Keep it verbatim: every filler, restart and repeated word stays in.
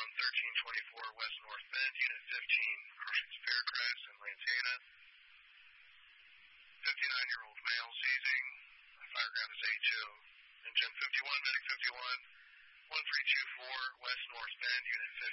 on thirteen twenty-four West North Bend, Unit fifteen, Faircrest in Lantana. fifty-nine-year-old male seizing. Fireground is A two. Engine fifty-one, Medic fifty-one, one three two four West North Bend, Unit fifteen.